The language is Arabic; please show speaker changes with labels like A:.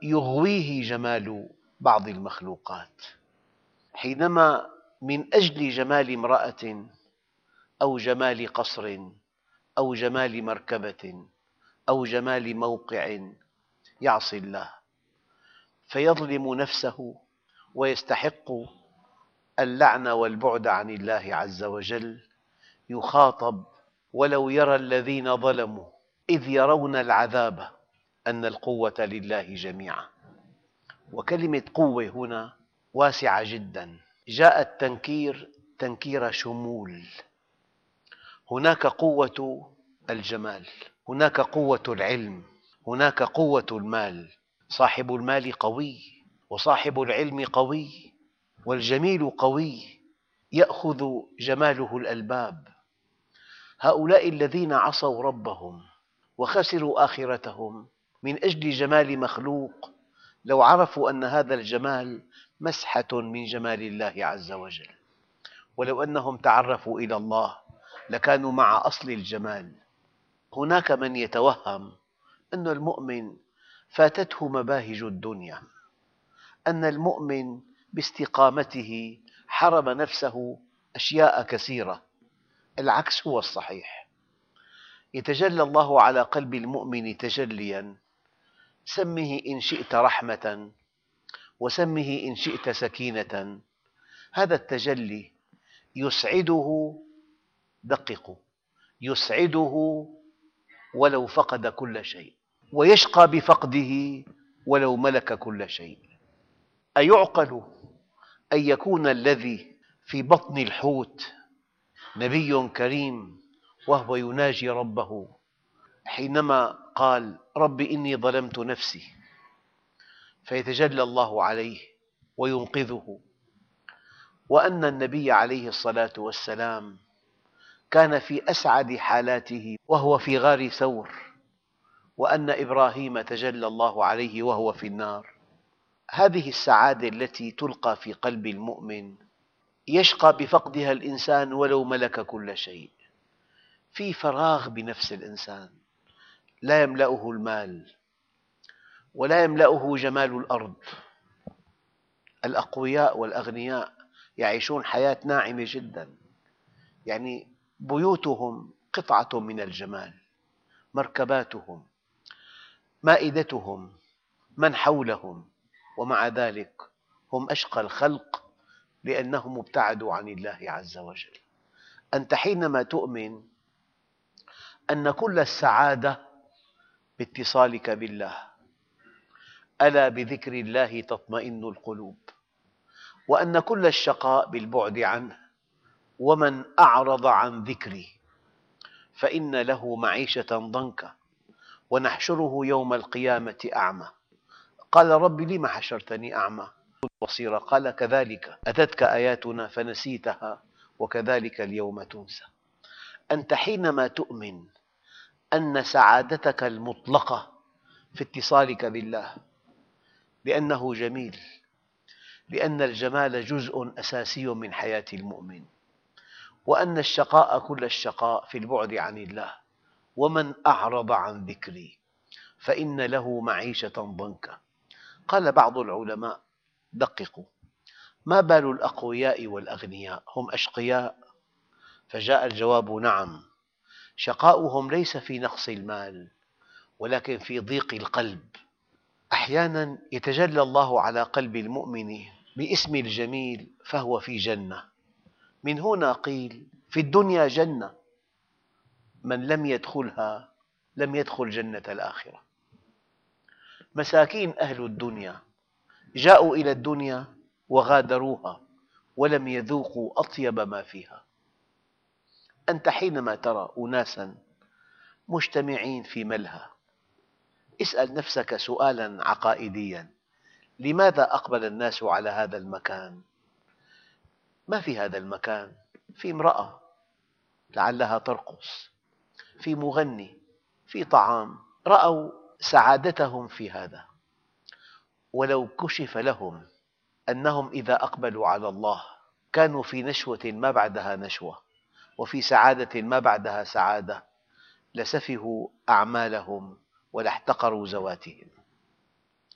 A: يغويه جمال بعض المخلوقات. حينما من أجل جمال امرأة أو جمال قصر أو جمال مركبة أو جمال موقع يعصي الله فيظلم نفسه ويستحق اللعن والبعد عن الله عز وجل، يخاطب: ولو يرى الذين ظلموا إذ يرون العذاب أن القوة لله جميعا. وكلمة قوة هنا واسعة جدا، جاء التنكير تنكير شمول. هناك قوة الجمال، هناك قوة العلم، هناك قوة المال. صاحب المال قوي، وصاحب العلم قوي، والجميل قوي يأخذ جماله الألباب. هؤلاء الذين عصوا ربهم وخسروا آخرتهم من أجل جمال مخلوق، لو عرفوا أن هذا الجمال مسحة من جمال الله عز وجل، ولو أنهم تعرفوا إلى الله لكانوا مع أصل الجمال. هناك من يتوهم أن المؤمن فاتته مباهج الدنيا، أن المؤمن باستقامته حرم نفسه أشياء كثيرة. العكس هو الصحيح. يتجلى الله على قلب المؤمن تجلياً، سمه إن شئت رحمة، وسمه إن شئت سكينة. هذا التجلي يسعده، دققوا، يسعده ولو فقد كل شيء، ويشقى بفقده ولو ملك كل شيء. أيعقل أن يكون الذي في بطن الحوت نبي كريم وهو يناجي ربه حينما قال: رب إني ظلمت نفسي، فيتجلى الله عليه وينقذه، وأن النبي عليه الصلاة والسلام كان في أسعد حالاته وهو في غار ثور، وأن إبراهيم تجلى الله عليه وهو في النار. هذه السعادة التي تلقى في قلب المؤمن يشقى بفقدها الإنسان ولو ملك كل شيء. في فراغ بنفس الإنسان لا يملأه المال ولا يملأه جمال الأرض. الأقوياء والأغنياء يعيشون حياة ناعمة جدا، يعني بيوتهم قطعة من الجمال، مركباتهم، مائدتهم، من حولهم، ومع ذلك هم أشقى الخلق لأنهم ابتعدوا عن الله عز وجل. أنت حينما تؤمن أن كل السعادة باتصالك بالله، ألا بذكر الله تطمئن القلوب، وأن كل الشقاء بالبعد عنه، ومن أعرض عن ذكري فإن له معيشة ضنكا ونحشره يوم القيامة أعمى. قال: رب لم حشرتني أعمى بصيرا؟ قال: كذلك أتتك آياتنا فنسيتها وكذلك اليوم تنسى. أنت حينما تؤمن أن سعادتك المطلقة في اتصالك بالله، لأنه جميل، لأن الجمال جزء أساسي من حياة المؤمن، وأن الشقاء كل الشقاء في البعد عن الله، ومن أعرض عن ذكري فإن له معيشة ضنكا. قال بعض العلماء: دققوا، ما بال الأقوياء والأغنياء هم أشقياء؟ فجاء الجواب: نعم، شقاؤهم ليس في نقص المال ولكن في ضيق القلب. أحيانا يتجلى الله على قلب المؤمن باسم الجميل فهو في جنة. من هنا قيل: في الدنيا جنة، من لم يدخلها لم يدخل جنة الآخرة. مساكين أهل الدنيا جاءوا إلى الدنيا وغادروها ولم يذوقوا أطيب ما فيها. أنت حينما ترى أناسا مجتمعين في ملهى، اسأل نفسك سؤالا عقائديا: لماذا أقبل الناس على هذا المكان؟ ما في هذا المكان في امرأة لعلها ترقص، في مغني، في طعام، رأوا سعادتهم في هذا. ولو كشف لهم أنهم إذا أقبلوا على الله كانوا في نشوة ما بعدها نشوة، وفي سعادة ما بعدها سعادة، لسفهوا أعمالهم ولاحتقروا ذواتهم.